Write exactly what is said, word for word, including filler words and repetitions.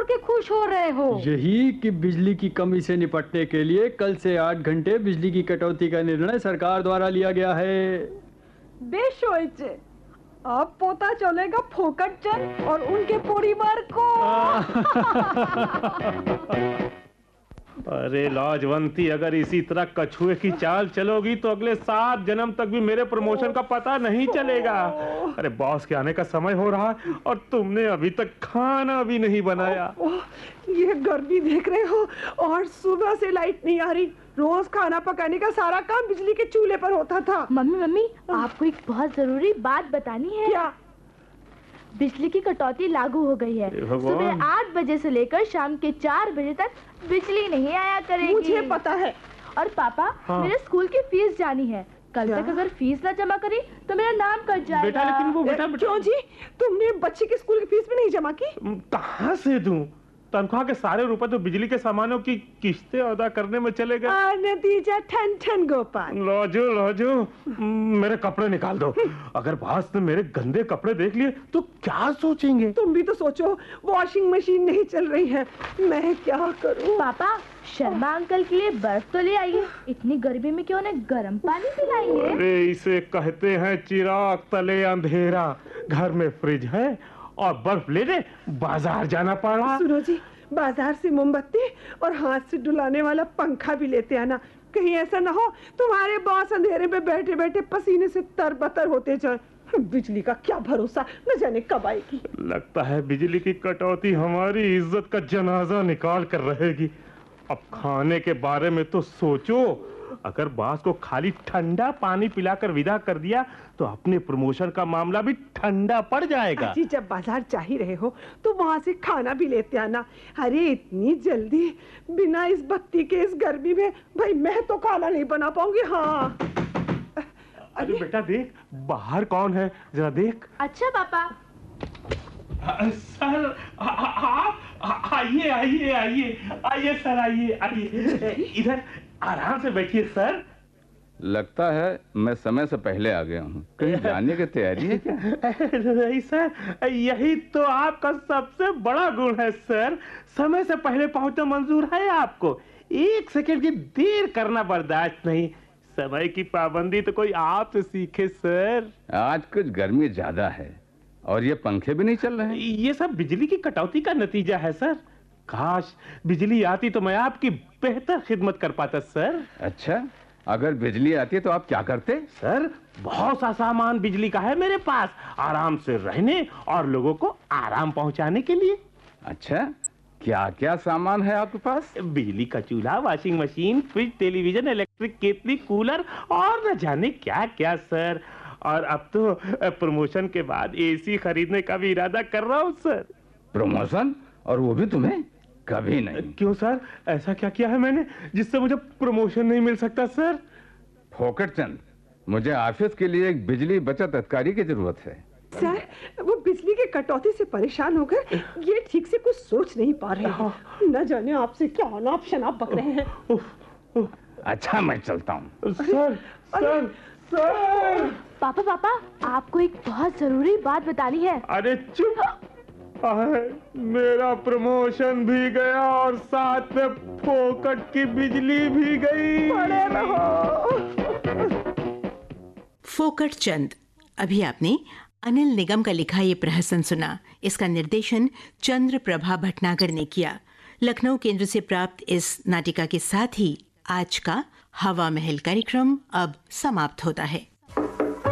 फोड़ के खुश हो रहे हो? यही कि बिजली की कमी से निपटने के लिए कल से आठ घंटे बिजली की कटौती का निर्णय सरकार द्वारा लिया गया है। बेश होइचे, अब पता चलेगा फोकट चंद और उनके परिवार को। अरे लाजवंती, अगर इसी तरह कछुए की चाल चलोगी तो अगले सात जन्म तक भी मेरे प्रमोशन का पता नहीं चलेगा। अरे बॉस के आने का समय हो रहा है और तुमने अभी तक खाना भी नहीं बनाया। ओ, ओ, ये गर्मी देख रहे हो और सुबह से लाइट नहीं आ रही। रोज खाना पकाने का सारा काम बिजली के चूल्हे पर होता था। मम्मी मम्मी आपको एक बहुत जरूरी बात बतानी है। क्या? बिजली की कटौती लागू हो गई है। सुबह आठ बजे से लेकर शाम के चार बजे तक बिजली नहीं आया करेगी। मुझे पता है। और पापा, हाँ। मेरे स्कूल की फीस जानी है। कल तक अगर फीस ना जमा करी तो मेरा नाम कट जाएगा। बेटा लेकिन वो बेटा, बेटा क्यों जी, तुमने बच्चे की स्कूल की फीस भी नहीं जमा की? कहाँ से दूं? तनख्वाह के सारे रुपए तो बिजली के सामानों की किस्तें अदा करने में चले गए। नतीजा ठन ठन गोपाल। लोजो लोजो, मेरे कपड़े निकाल दो। अगर बॉस ने मेरे गंदे कपड़े देख लिए तो क्या सोचेंगे? तुम भी तो सोचो, वॉशिंग मशीन नहीं चल रही है, मैं क्या करूं? पापा, शर्मा अंकल के लिए बर्फ तो ले आइए। इतनी गर्मी में क्यों उन्हें गर्म पानी पिलाएंगे? अरे इसे कहते हैं चिराग तले अंधेरा। घर में फ्रिज है और बर्फ लेने बाजार जाना पड़ा। सुनो जी, बाजार से मोमबत्ती और हाथ से डुलाने वाला पंखा भी लेते आना। कहीं ऐसा ना हो तुम्हारे बॉस अंधेरे में बैठे बैठे पसीने से तरबतर होते जाए। बिजली का क्या भरोसा, न जाने कब आएगी। लगता है बिजली की कटौती हमारी इज्जत का जनाजा निकाल कर रहेगी। अब खाने के बारे में तो सोचो, अगर बॉस को खाली ठंडा पानी पिलाकर विदा कर दिया तो अपने प्रमोशन का मामला भी ठंडा पड़ जाएगा। जी, जब बाजार जा ही रहे हो तो वहाँ से खाना भी लेते आना। अरे इतनी जल्दी बिना इस बत्ती के इस गर्मी में भाई मैं तो खाना नहीं बना पाऊंगी। हाँ अरे बेटा देख, बाहर कौन है, जरा देख। अच्छा पापा। सर आप आइए आइए आइए आइए सर, आइए आइए, इधर आराम से बैठिए सर। लगता है मैं समय से पहले आ गया हूँ। कहीं जाने की तैयारी है क्या? नहीं सर, यही तो आपका सबसे बड़ा गुण है सर। समय से पहले पहुंचना मंजूर है आपको। एक सेकंड की देर करना बर्दाश्त नहीं। समय की पाबंदी तो कोई आपसे सीखे सर। आज कुछ गर्मी ज्यादा है और ये पंखे भी नहीं चल रहे हैं। ये सब बिजली की कटौती का नतीजा है सर। काश बिजली आती तो मैं आपकी बेहतर खिदमत कर पाता सर। अच्छा, अगर बिजली आती तो आप क्या करते? सर बहुत सा सामान बिजली का है मेरे पास, आराम से रहने और लोगों को आराम पहुंचाने के लिए। अच्छा, क्या क्या सामान है आपके पास? बिजली का चूल्हा, washing machine, fridge, television, electric केतली, कूलर और न जाने क्या क्या सर। और अब तो प्रमोशन के बाद एसी खरीदने का भी इरादा कर रहा हूँ सर। प्रमोशन? और वो भी तुम्हें? कभी नहीं। क्यों सर, ऐसा क्या किया है मैंने जिससे मुझे प्रमोशन नहीं मिल सकता सर? फोकट चंद, मुझे ऑफिस के लिए एक बिजली बचत अधिकारी की जरूरत है। सर, वो बिजली के कटौती से परेशान होकर ये ठीक से कुछ सोच नहीं पा रहे हैं। न जाने आपसे क्या अनाप शनाप बक रहे हैं। अच्छा, मैं चलता हूँ। Sir sir sir. पापा पापा, आपको एक बहुत जरूरी बात बतानी है। अरे चुप। मेरा प्रमोशन भी गया और साथ में फोकट की बिजली भी गई। पड़े रहो। फोकट चंद। अभी आपने अनिल निगम का लिखा ये प्रहसन सुना। इसका निर्देशन चंद्र प्रभा भटनागर ने किया। लखनऊ केंद्र से प्राप्त इस नाटिका के साथ ही आज का हवा महल कार्यक्रम अब समाप्त होता है।